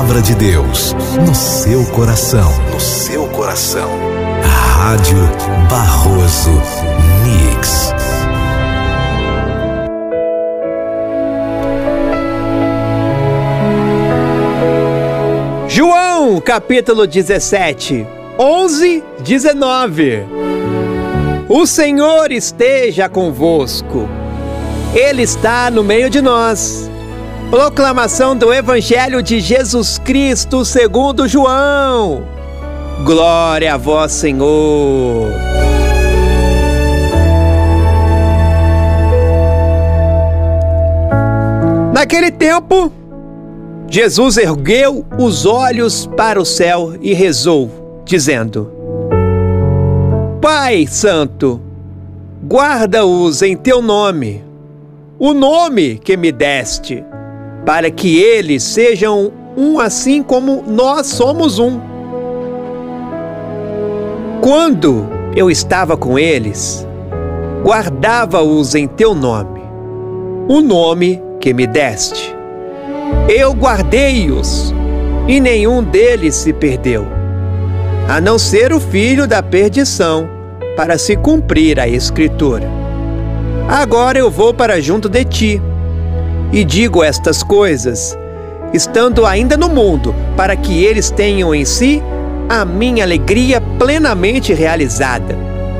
palavra de Deus no seu coração. No seu coração. Rádio Barroso Mix. João, capítulo 17, 11, 19. O Senhor esteja convosco. Ele está no meio de nós. Proclamação do Evangelho de Jesus Cristo segundo João. Glória a vós, Senhor. Naquele tempo, Jesus ergueu os olhos para o céu e rezou, dizendo: Pai Santo, guarda-os em teu nome, o nome que me deste, para que eles sejam um assim como nós somos um. Quando eu estava com eles, guardava-os em teu nome, o nome que me deste. Eu guardei-os, e nenhum deles se perdeu, a não ser o filho da perdição, para se cumprir a Escritura. Agora eu vou para junto de ti, e digo estas coisas, estando ainda no mundo, para que eles tenham em si a minha alegria plenamente realizada.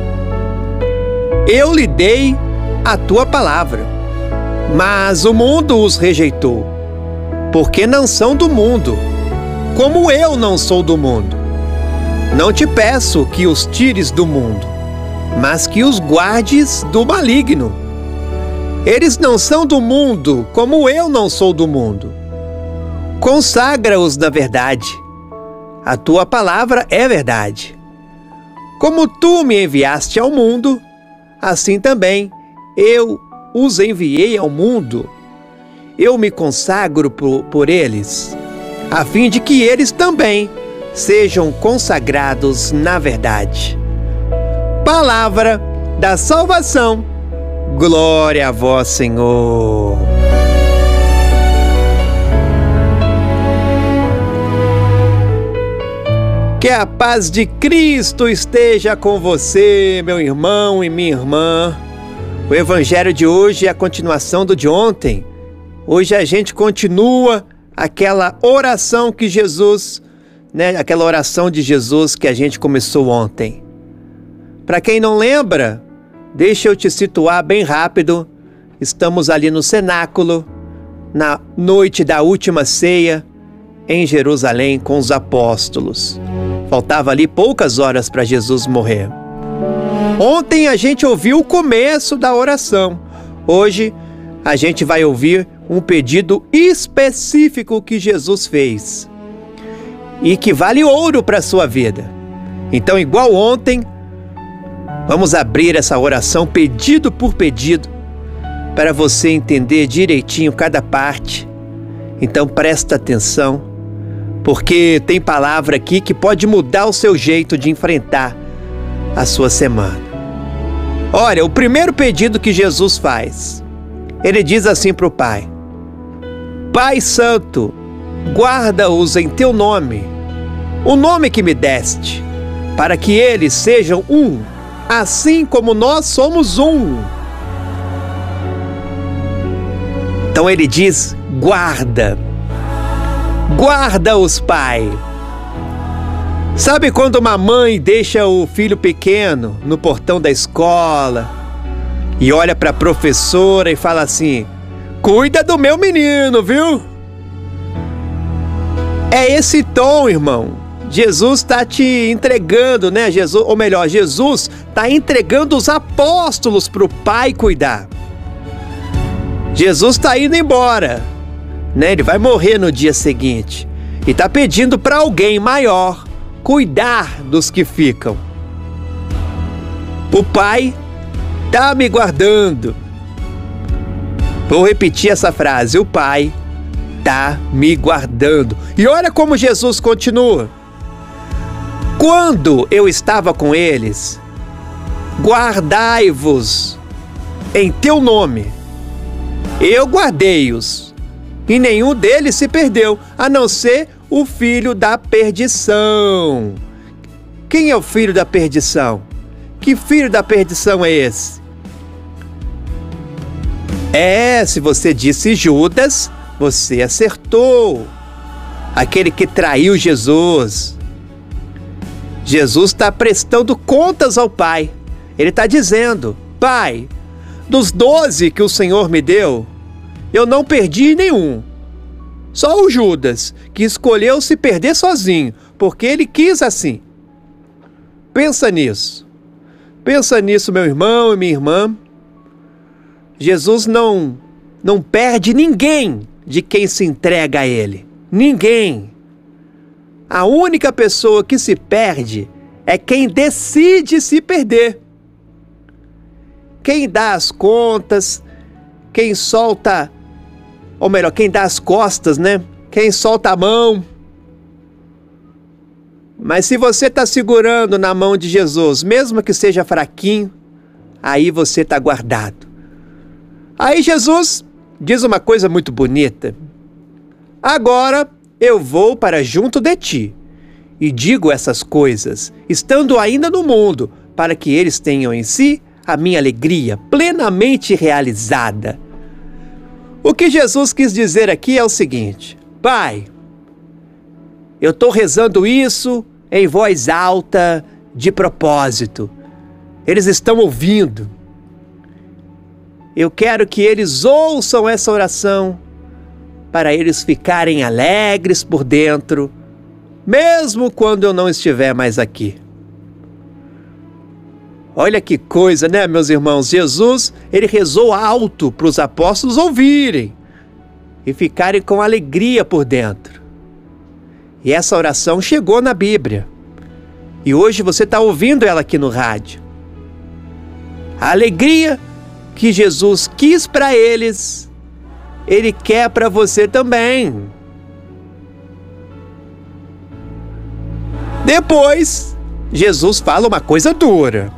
Eu lhe dei a tua palavra, mas o mundo os rejeitou, porque não são do mundo, como eu não sou do mundo. Não te peço que os tires do mundo, mas que os guardes do maligno. Eles não são do mundo, como eu não sou do mundo. Consagra-os na verdade. A tua palavra é verdade. Como tu me enviaste ao mundo, assim também eu os enviei ao mundo. Eu me consagro por eles, a fim de que eles também sejam consagrados na verdade. Palavra da salvação. Glória a vós, Senhor. Que a paz de Cristo esteja com você, meu irmão e minha irmã. O evangelho de hoje é a continuação do de ontem. Hoje a gente continua aquela oração que Jesus, aquela oração de Jesus que a gente começou ontem. Para quem não lembra, deixa eu te situar bem rápido. Estamos ali no cenáculo, na noite da última ceia, em Jerusalém com os apóstolos. Faltava ali poucas horas para Jesus morrer. Ontem a gente ouviu o começo da oração. Hoje a gente vai ouvir um pedido específico que Jesus fez e que vale ouro para a sua vida. Então, igual ontem, vamos abrir essa oração pedido por pedido para você entender direitinho cada parte. Então presta atenção, porque tem palavra aqui que pode mudar o seu jeito de enfrentar a sua semana. Olha, o primeiro pedido que Jesus faz, ele diz assim para o Pai: Pai Santo, guarda-os em teu nome, o nome que me deste, para que eles sejam um, assim como nós somos um. Então ele diz: guarda-os, Pai. Sabe quando uma mãe deixa o filho pequeno no portão da escola e olha para a professora e fala assim: cuida do meu menino, viu? É esse tom, irmão. Jesus está te entregando, Jesus está entregando os apóstolos para o Pai cuidar. Jesus está indo embora, Ele vai morrer no dia seguinte e está pedindo para alguém maior cuidar dos que ficam. O Pai está me guardando. Vou repetir essa frase: o Pai está me guardando. E olha como Jesus continua: quando eu estava com eles, guardai-vos em teu nome. Eu guardei-os, e nenhum deles se perdeu, a não ser o filho da perdição. Quem é o filho da perdição? Que filho da perdição é esse? Se você disse Judas, você acertou. Aquele que traiu Jesus. Jesus está prestando contas ao Pai. Ele está dizendo: Pai, dos 12 que o Senhor me deu, eu não perdi nenhum. Só o Judas, que escolheu se perder sozinho, porque ele quis assim. Pensa nisso. Pensa nisso, meu irmão e minha irmã. Jesus não perde ninguém de quem se entrega a Ele. Ninguém. A única pessoa que se perde é quem decide se perder. Quem dá as contas, quem solta, ou melhor, quem dá as costas, né? Quem solta a mão. Mas se você está segurando na mão de Jesus, mesmo que seja fraquinho, aí você está guardado. Aí Jesus diz uma coisa muito bonita. Agora eu vou para junto de ti, e digo essas coisas, estando ainda no mundo, para que eles tenham em si a minha alegria plenamente realizada. O que Jesus quis dizer aqui é o seguinte: Pai, eu estou rezando isso em voz alta, de propósito. Eles estão ouvindo. Eu quero que eles ouçam essa oração, para eles ficarem alegres por dentro, mesmo quando eu não estiver mais aqui. Olha que coisa, né, meus irmãos? Jesus, ele rezou alto para os apóstolos ouvirem e ficarem com alegria por dentro. E essa oração chegou na Bíblia. E hoje você está ouvindo ela aqui no rádio. A alegria que Jesus quis para eles, Ele quer para você também. Depois, Jesus fala uma coisa dura.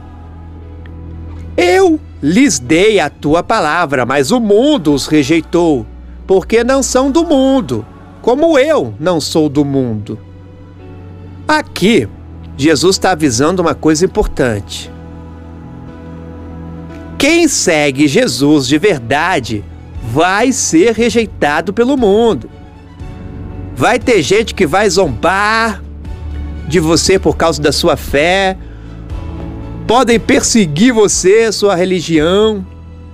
Eu lhes dei a tua palavra, mas o mundo os rejeitou, porque não são do mundo, como eu não sou do mundo. Aqui, Jesus está avisando uma coisa importante. Quem segue Jesus de verdade vai ser rejeitado pelo mundo. Vai ter gente que vai zombar de você por causa da sua fé. Podem perseguir você, sua religião.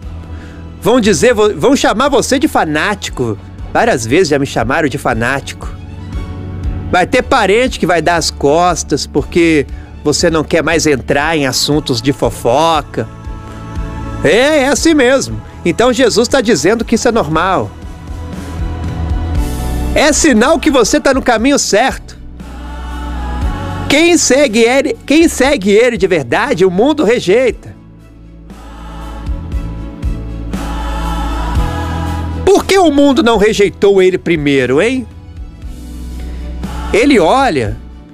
Vão chamar você de fanático. Várias vezes já me chamaram de fanático. Vai ter parente que vai dar as costas porque você não quer mais entrar em assuntos de fofoca. É assim mesmo. Então Jesus está dizendo que isso é normal. É sinal que você está no caminho certo. Quem segue ele de verdade, o mundo rejeita. Por que o mundo não rejeitou ele primeiro, hein? Ele olha...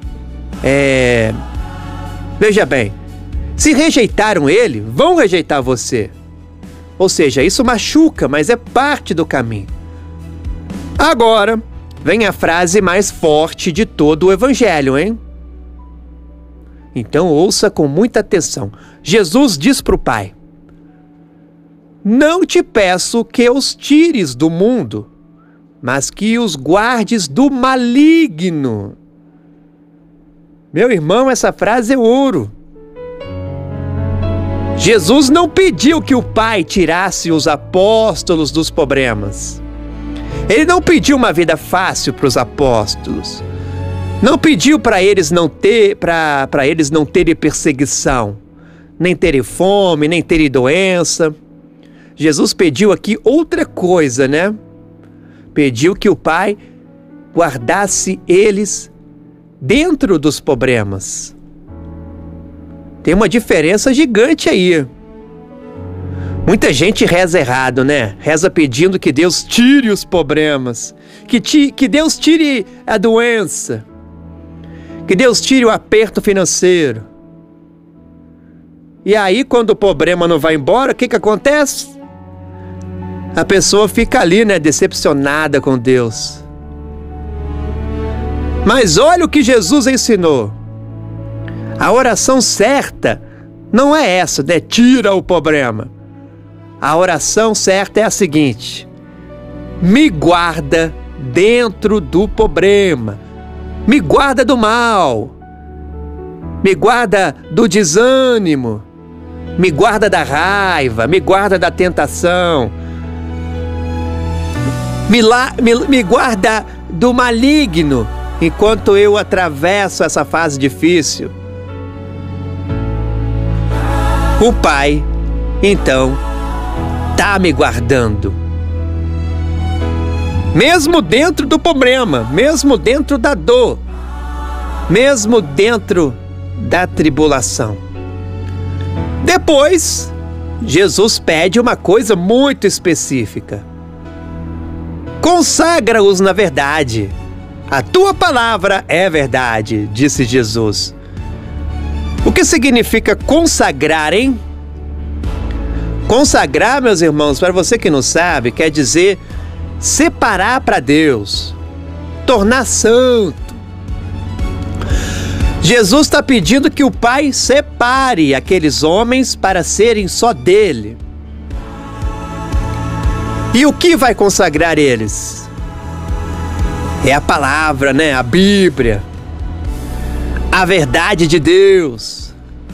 Veja bem, se rejeitaram ele, vão rejeitar você. Ou seja, isso machuca, mas é parte do caminho. Agora, vem a frase mais forte de todo o Evangelho, hein? Então ouça com muita atenção. Jesus diz para o Pai: não te peço que os tires do mundo, mas que os guardes do maligno. Meu irmão, essa frase é ouro. Jesus não pediu que o Pai tirasse os apóstolos dos problemas. Ele não pediu uma vida fácil para os apóstolos. Não pediu para eles não terem perseguição, nem terem fome, nem terem doença. Jesus pediu aqui outra coisa, né? Pediu que o Pai guardasse eles dentro dos problemas. Tem uma diferença gigante aí. Muita gente reza errado, né? Reza pedindo que Deus tire os problemas, que Deus tire a doença, que Deus tire o aperto financeiro. E aí, quando o problema não vai embora, o que acontece? a pessoa fica ali, né, decepcionada com Deus. Mas olha o que Jesus ensinou. A oração certa não é essa, né? Tira o problema. A oração certa é a seguinte: me guarda dentro do problema, me guarda do mal, me guarda do desânimo, me guarda da raiva, me guarda da tentação, me guarda do maligno enquanto eu atravesso essa fase difícil. O Pai, então, está me guardando. Mesmo dentro do problema, mesmo dentro da dor, mesmo dentro da tribulação. Depois, Jesus pede uma coisa muito específica. Consagra-os na verdade. A tua palavra é verdade, disse Jesus. O que significa consagrar, hein? Consagrar, meus irmãos, para você que não sabe, quer dizer separar para Deus, tornar santo. Jesus está pedindo que o Pai separe aqueles homens para serem só dele. E o que vai consagrar eles? É a palavra, né? A Bíblia. A verdade de Deus.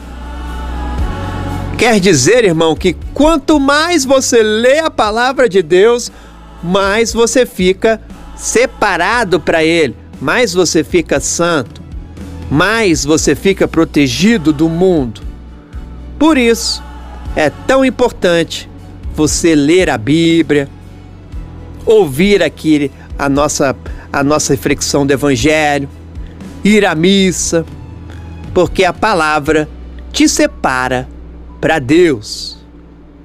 Quer dizer, irmão, que quanto mais você lê a palavra de Deus, mais você fica separado para Ele, mais você fica santo, mais você fica protegido do mundo. Por isso, é tão importante você ler a Bíblia, ouvir aqui a nossa reflexão do Evangelho, ir à missa, porque a palavra te separa para Deus.